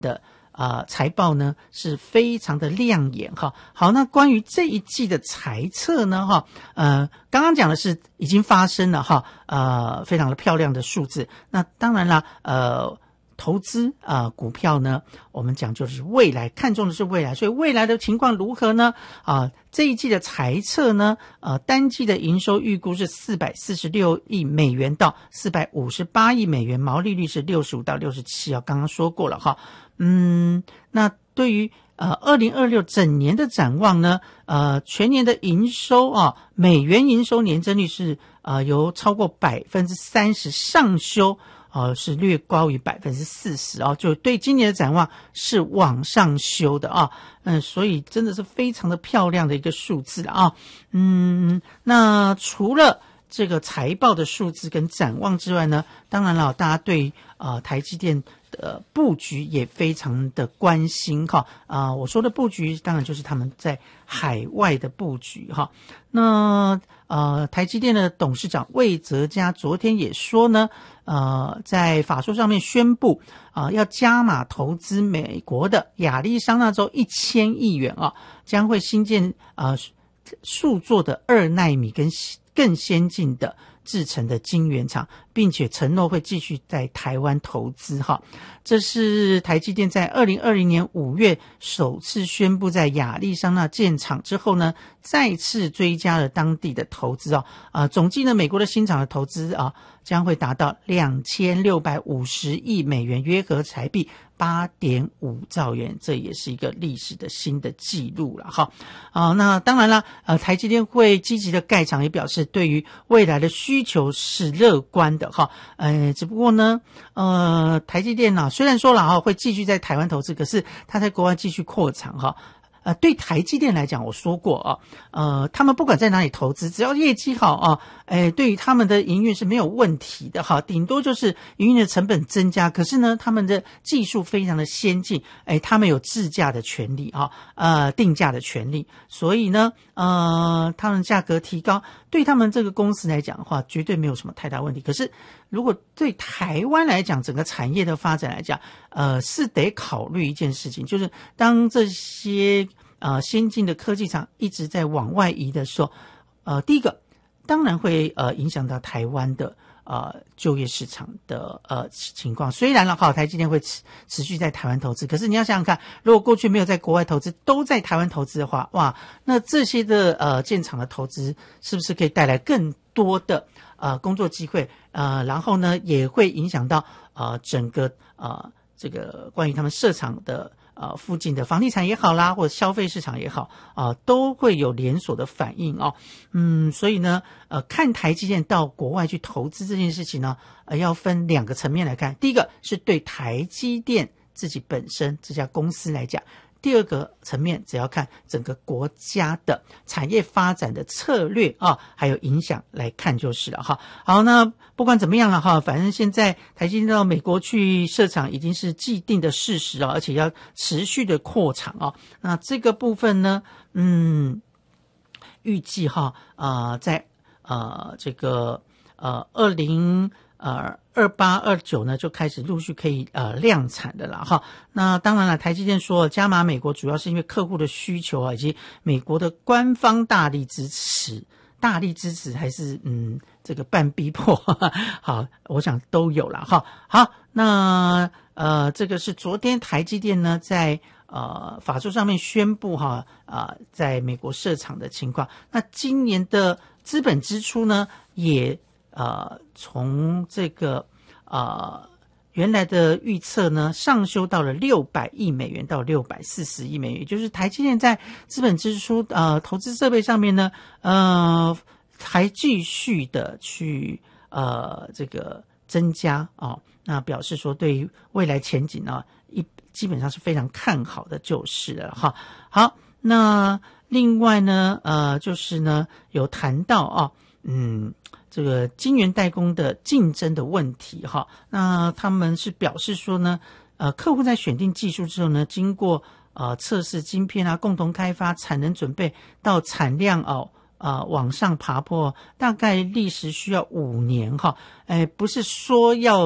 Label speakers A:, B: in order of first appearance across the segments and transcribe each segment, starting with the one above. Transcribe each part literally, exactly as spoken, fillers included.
A: 的呃财报呢是非常的亮眼哈。好，那关于这一季的财测呢哈，呃，刚刚讲的是已经发生了哈，呃，非常的漂亮的数字。那当然啦，呃。投资啊、呃，股票呢，我们讲究的是未来，看重的是未来，所以未来的情况如何呢？啊，这一季的财测呢，呃，单季的营收预估是四百四十六亿美元到四百五十八亿美元，毛利率是六十五到六十七啊，刚刚说过了哈。嗯，那对于呃二零二六整年的展望呢，呃，全年的营收啊，美元营收年增率是呃由超过百分之三十上修。呃，是略高于百分之四十哦，就对今年的展望是往上修的啊，嗯，所以真的是非常的漂亮的一个数字啊，嗯，那除了这个财报的数字跟展望之外呢，当然了，大家对呃台积电的布局也非常的关心哈啊、呃，我说的布局当然就是他们在海外的布局哈。那呃，台积电的董事长魏哲嘉昨天也说呢，呃，在法说上面宣布啊、呃，要加码投资美国的亚利桑那州一千亿元啊，将会新建呃数座的二奈米跟更先进的制程的晶圆厂，并且承诺会继续在台湾投资哈。这是台积电在二零二零年五月首次宣布在亚利桑那建厂之后呢，再次追加了当地的投资哦。啊、呃，总计呢，美国的新厂的投资啊，将会达到两千六百五十亿美元，约合台币八点五兆元，这也是一个历史的新的纪录了哈。啊，那当然了，呃，台积电会积极的盖厂，也表示对于未来的需求是乐观的哈。呃，只不过呢，呃，台积电呢、啊，虽然说了哈会继续在台湾投资，可是它在国外继续扩厂哈。呃，对台积电来讲，我说过啊，呃，他们不管在哪里投资，只要业绩好啊，哎，对于他们的营运是没有问题的哈，顶多就是营运的成本增加，可是呢，他们的技术非常的先进，哎，他们有自价的权利啊，呃，定价的权利，所以呢，呃，他们价格提高，对他们这个公司来讲的话，绝对没有什么太大问题。可是，如果对台湾来讲，整个产业的发展来讲，呃，是得考虑一件事情，就是当这些呃先进的科技厂一直在往外移的时候，呃，第一个当然会呃影响到台湾的呃就业市场的呃情况。虽然了哈，台积电会持持续在台湾投资，可是你要想想看，如果过去没有在国外投资，都在台湾投资的话，哇，那这些的呃建厂的投资是不是可以带来更多的呃工作机会？呃，然后呢，也会影响到呃整个呃这个关于他们设厂的呃附近的房地产也好啦，或者消费市场也好啊、呃，都会有连锁的反应哦。嗯，所以呢，呃，看台积电到国外去投资这件事情呢，呃，要分两个层面来看。第一个是对台积电自己本身这家公司来讲。第二个层面，只要看整个国家的产业发展的策略啊，还有影响来看就是了哈。好，那不管怎么样了哈，反正现在台积电到美国去设厂已经是既定的事实啊，而且要持续的扩厂啊。那这个部分呢，嗯，预计哈啊、呃，在呃这个呃二零。呃，二八二九呢就开始陆续可以呃量产的了哈。那当然了，台积电说加码美国主要是因为客户的需求啊，以及美国的官方大力支持，大力支持还是嗯这个半逼迫，呵呵好，我想都有了哈。好，那呃这个是昨天台积电呢在呃法说上面宣布哈啊、呃、在美国设厂的情况。那今年的资本支出呢也。呃，从这个呃原来的预测呢，上修到了六百亿美元到六百四十亿美元，也就是台积电在资本支出呃投资设备上面呢，呃还继续的去呃这个增加啊、哦，那表示说对于未来前景呢，一基本上是非常看好的，就是了哈。好，那另外呢，呃，就是呢有谈到啊、哦，嗯。这个晶圆代工的竞争的问题哈，那他们是表示说呢，呃，客户在选定技术之后呢，经过呃测试晶片啊，共同开发，产能准备到产量哦，呃往上爬坡，大概历时需要五年哈，哎，不是说要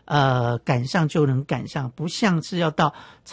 A: 呃赶上就能赶上，不像是要到